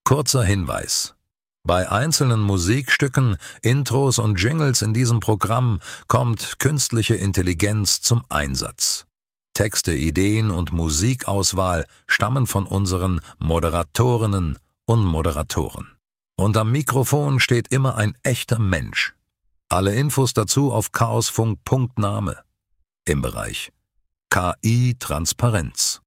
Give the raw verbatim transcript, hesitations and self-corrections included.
Kurzer Hinweis: Bei einzelnen Musikstücken, Intros und Jingles in diesem Programm kommt künstliche Intelligenz zum Einsatz. Texte, Ideen und Musikauswahl stammen von unseren Moderatorinnen und Moderatoren. Und am Mikrofon steht immer ein echter Mensch. Alle Infos dazu auf chaosfunk punkt name im Bereich K I-Transparenz.